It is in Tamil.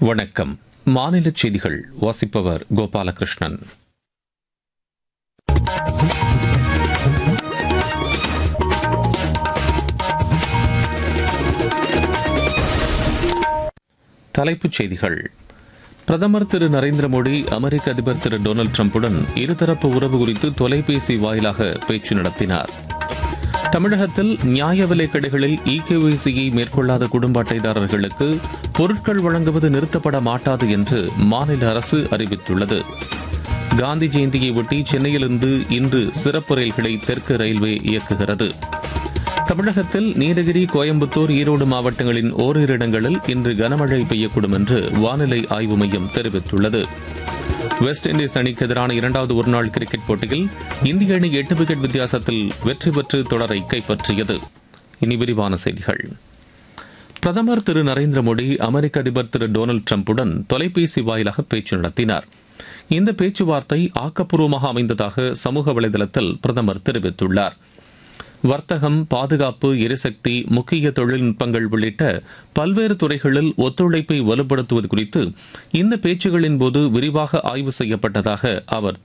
வணக்கம். மாநில செய்திகள் வாசிப்பவர் கோபாலகிருஷ்ணன். தலைப்புச் செய்திகள். பிரதமர் திரு நரேந்திர மோடி அமெரிக்க அதிபர் திரு டொனால்டு டிரம்புடன் இருதரப்பு உறவு குறித்து தொலைபேசி வாயிலாக பேச்சு நடத்தினார். தமிழகத்தில் நியாய விலைக் கடைகளில் இகேஒய்சியை மேற்கொள்ளாத குடும்ப அட்டைதாரர்களுக்கு பொருட்கள் வழங்குவது நிறுத்தப்பட மாட்டாது என்று மாநில அரசு அறிவித்துள்ளது. காந்தி ஜெயந்தியை ஒட்டி சென்னையிலிருந்து இன்று சிறப்பு ரயில்களை தெற்கு ரயில்வே இயக்குகிறது. தமிழகத்தில் நீலகிரி, கோயம்புத்தூர், ஈரோடு மாவட்டங்களின் ஓரிரு இடங்களில் இன்று கனமழை பெய்யக்கூடும் என்று வானிலை ஆய்வு மையம் தெரிவித்துள்ளது. வெஸ்ட் இண்டீஸ் அணிக்கு எதிரான இரண்டாவது ஒருநாள் கிரிக்கெட் போட்டியில் இந்திய அணி 8 விக்கெட் வித்தியாசத்தில் வெற்றி பெற்று தொடரை கைப்பற்றியது. இனி விரிவான செய்திகள். பிரதமர் திரு நரேந்திர மோடி அமெரிக்க அதிபர் திரு டொனால்டு டிரம்புடன் தொலைபேசி வாயிலாக பேச்சு நடத்தினார். இந்த பேச்சுவார்த்தை ஆக்கப்பூர்வமாக அமைந்ததாக சமூக வலைதளத்தில் பிரதமர் தெரிவித்துள்ளார். வர்த்தகம், பாதுகாப்பு, எரிசக்தி, முக்கிய தொழில்நுட்பங்கள் உள்ளிட்ட பல்வேறு துறைகளில் ஒத்துழைப்பை வலுப்படுத்துவது குறித்து இந்த பேச்சுகளின் போது விரிவாக ஆய்வு செய்யப்பட்டதாக அவர்